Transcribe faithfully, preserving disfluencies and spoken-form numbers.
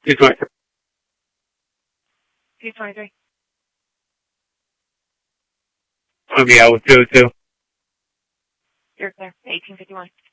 two twenty. two twenty-three. I'll be out with two oh two. You're clear. eighteen fifty-one.